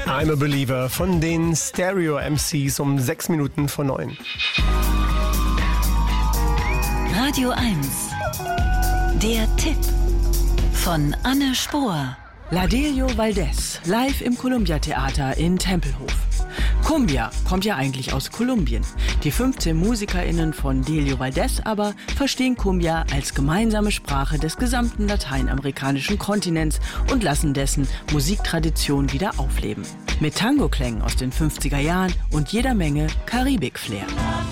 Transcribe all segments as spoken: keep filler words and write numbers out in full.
I'm a Believer von den Stereo M Cs um sechs Minuten vor neun. Radio eins. Der Tipp von Anne Spohr. Ladelio Valdés, live im Columbia Theater in Tempelhof. Cumbia kommt ja eigentlich aus Kolumbien. Die fünfzehn MusikerInnen von Delio Valdés aber verstehen Cumbia als gemeinsame Sprache des gesamten lateinamerikanischen Kontinents und lassen dessen Musiktradition wieder aufleben. Mit Tango-Klängen aus den fünfziger Jahren und jeder Menge Karibik-Flair.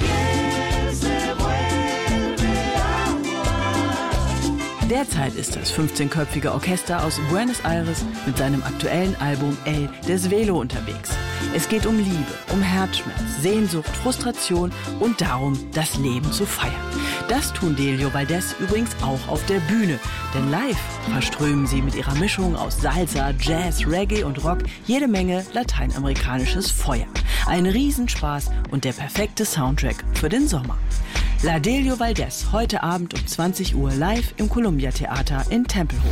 Derzeit ist das fünfzehnköpfige Orchester aus Buenos Aires mit seinem aktuellen Album El Desvelo unterwegs. Es geht um Liebe, um Herzschmerz, Sehnsucht, Frustration und darum, das Leben zu feiern. Das tun Delio Valdés übrigens auch auf der Bühne, denn live verströmen sie mit ihrer Mischung aus Salsa, Jazz, Reggae und Rock jede Menge lateinamerikanisches Feuer. Ein Riesenspaß und der perfekte Soundtrack für den Sommer. Ladelio Valdés, heute Abend um zwanzig Uhr live im Columbia Theater in Tempelhof.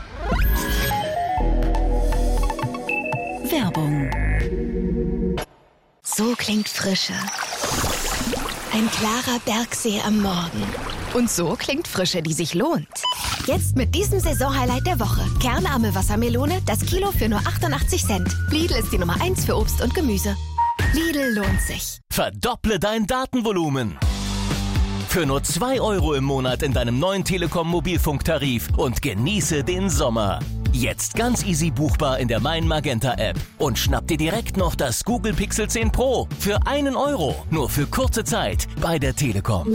Werbung. So klingt Frische. Ein klarer Bergsee am Morgen. Und so klingt Frische, die sich lohnt. Jetzt mit diesem Saisonhighlight der Woche. Kernarme Wassermelone, das Kilo für nur achtundachtzig Cent. Lidl ist die Nummer eins für Obst und Gemüse. Lidl lohnt sich. Verdopple dein Datenvolumen. Für nur zwei Euro im Monat in deinem neuen Telekom-Mobilfunktarif und genieße den Sommer. Jetzt ganz easy buchbar in der Mein Magenta App. Und schnapp dir direkt noch das Google Pixel zehn Pro für einen Euro. Nur für kurze Zeit bei der Telekom.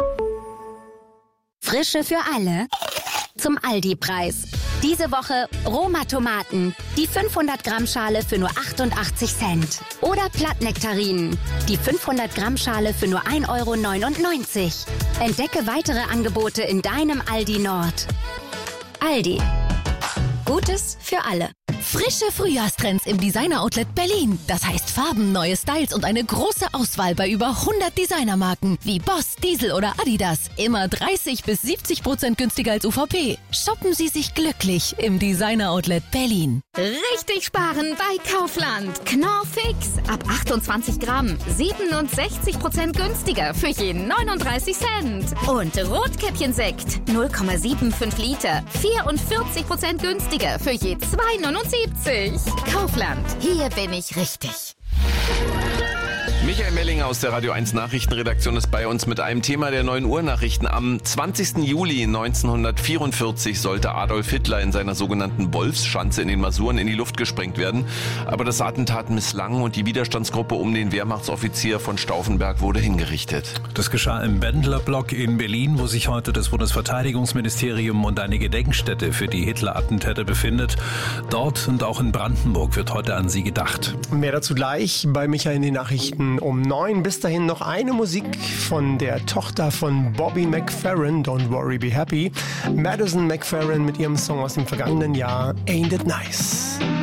Frische für alle zum Aldi-Preis. Diese Woche Roma-Tomaten, die fünfhundert Gramm Schale für nur achtundachtzig Cent. Oder Plattnektarinen, die fünfhundert Gramm Schale für nur ein Euro neunundneunzig. Entdecke weitere Angebote in deinem Aldi Nord. Aldi. Gutes für alle. Frische Frühjahrstrends im Designer-Outlet Berlin. Das heißt Farben, neue Styles und eine große Auswahl bei über hundert Designermarken wie Boss, Diesel oder Adidas. Immer dreißig bis siebzig Prozent günstiger als U V P. Shoppen Sie sich glücklich im Designer-Outlet Berlin. Richtig sparen bei Kaufland. Knorr Fix. Ab achtundzwanzig Gramm. siebenundsechzig Prozent günstiger für je neununddreißig Cent. Und Rotkäppchensekt. null Komma fünfundsiebzig Liter. vierundvierzig Prozent günstiger für je zwei Euro neunundsiebzig. Kaufland. Hier bin ich richtig. Michael Melling aus der Radio eins Nachrichtenredaktion ist bei uns mit einem Thema der neun Uhr Nachrichten. Am zwanzigsten Juli neunzehnhundertvierundvierzig sollte Adolf Hitler in seiner sogenannten Wolfsschanze in den Masuren in die Luft gesprengt werden. Aber das Attentat misslang und die Widerstandsgruppe um den Wehrmachtsoffizier von Stauffenberg wurde hingerichtet. Das geschah im Bendlerblock in Berlin, wo sich heute das Bundesverteidigungsministerium und eine Gedenkstätte für die Hitler-Attentäter befindet. Dort und auch in Brandenburg wird heute an sie gedacht. Mehr dazu gleich bei Michael in den Nachrichten um neun. Bis dahin noch eine Musik von der Tochter von Bobby McFerrin, Don't Worry, Be Happy. Madison McFerrin mit ihrem Song aus dem vergangenen Jahr, Ain't It Nice.